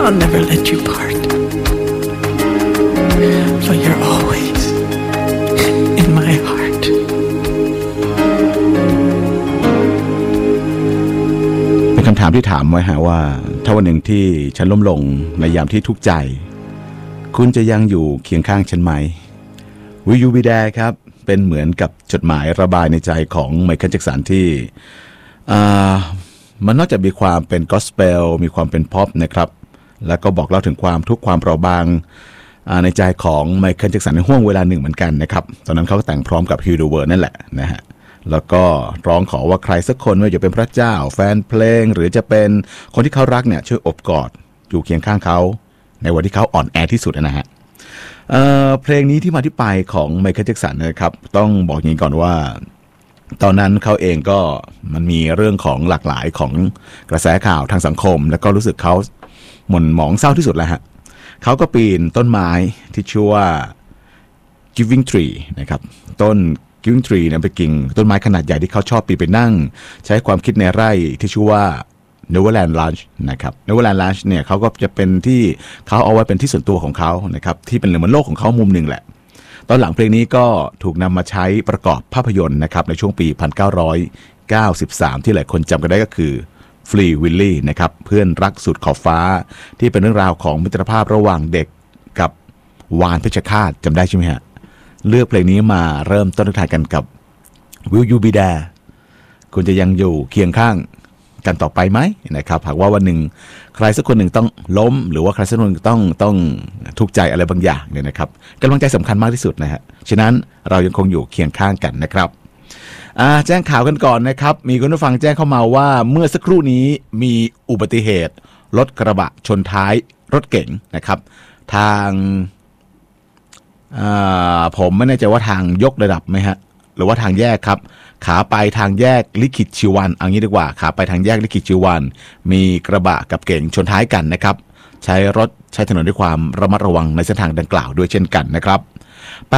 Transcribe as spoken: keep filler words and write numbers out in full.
I'll never let you part, for you're always in my heart. เป็นคำถามที่ถามไว้ฮะว่าถ้าวันหนึ่งที่ฉันล้มลงในยามที่ทุกข์ใจคุณจะยังอยู่เคียงข้างฉันไหม Will you be there ครับเป็นเหมือนกับจดหมายระบายในใจของไมเคิลแจ็คสันที่มันนอกจากมีความเป็นกอสเปลมีความเป็นพ็อปนะครับแล้วก็บอกเล่าถึงความทุกข์ความเปราะบางในใจของไมเคิลแจ็คสันในห่วงเวลาหนึ่งเหมือนกันนะครับตอนนั้นเขาก็แต่งพร้อมกับฮิลเดอร์เวิร์ดนั่นแหละนะฮะแล้วก็ร้องขอว่าใครสักคนไม่ว่าจะเป็นพระเจ้าแฟนเพลงหรือจะเป็นคนที่เขารักเนี่ยช่วยอบกอดอยู่เคียงข้างเขาในวันที่เขาอ่อนแอที่สุดนะฮะ เ, เพลงนี้ที่มาที่ไปของไมเคิลแจ็คสันนะครับต้องบอกอย่างนี้ก่อนว่าตอนนั้นเขาเองก็มันมีเรื่องของหลากหลายของกระแสข่าวทางสังคมแล้วก็รู้สึกเขาหม่นหมองเศร้าที่สุดแล้วฮะเขาก็ปีนต้นไม้ที่ชื่อว่า Giving Tree นะครับต้น Giving Tree เนี่ยเป็นกิ่งต้นไม้ขนาดใหญ่ที่เขาชอบปีนไปนั่งใช้ความคิดในไร่ที่ชื่อว่า Neverland Ranch นะครับ Neverland Ranch เนี่ยเขาก็จะเป็นที่เขาเอาไว้เป็นที่ส่วนตัวของเขานะครับที่เป็นเหมือนโลกของเขามุมหนึ่งแหละตอนหลังเพลงนี้ก็ถูกนำมาใช้ประกอบภาพยนตร์นะครับในช่วงปีหนึ่งพันเก้าร้อยเก้าสิบสามที่หลายคนจำกันได้ก็คือ Free Willy นะครับเพื่อนรักสุดขอบฟ้าที่เป็นเรื่องราวของมิตรภาพระหว่างเด็กกับวานเพชฌฆาตจำได้ใช่ไหมฮะเลือกเพลงนี้มาเริ่มต้นทางกันกับ Will you be there คุณจะยังอยู่เคียงข้างกันต่อไปไหมนะครับหากว่าวันหนึ่งใครสักคนหนึ่งต้องล้มหรือว่าใครสักคนหนึ่งต้องต้องทุกข์ใจอะไรบางอย่างเนี่ยนะครับกำลังใจสำคัญมากที่สุดนะฮะฉะนั้นเรายังคงอยู่เคียงข้างกันนะครับแจ้งข่าวกันก่อนนะครับมีคุณผู้ฟังแจ้งเข้ามาว่าเมื่อสักครู่นี้มีอุบัติเหตุรถกระบะชนท้ายรถเก๋งนะครับทางผมไม่แน่ใจว่าทางยกระดับไหมฮะหรือว่าทางแยกครับขาไปทางแยกลิขิตชีวันเอางี้ดีกว่าขาไปทางแยกลิขิตชีวันมีกระบะกับเก๋งชนท้ายกันนะครับใช้รถใช้ถนนด้วยความระมัดระวังในเส้นทางดังกล่าวด้วยเช่นกันนะครับ